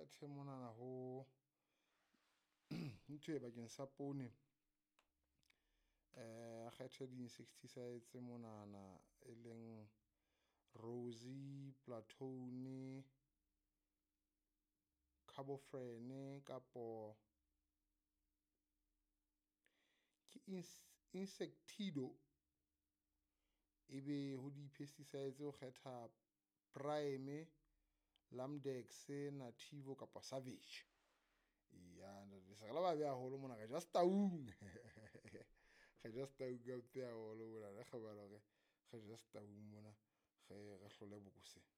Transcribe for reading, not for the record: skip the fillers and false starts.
kgethe monana ho ntho e bakeng sa poone. A kgethe di-insecticides monana e leng Rosy, Platone, Carbofren kapo ke Insectido. Ebe ho di-pesticides o kgetha Prime, Lamdex, Nativo kapa Savage. Ya ntate sa la ba be haholo mona re ja staung re ja staung ka haholo mona re kgabala hore re ja staung mona re hlole bokose.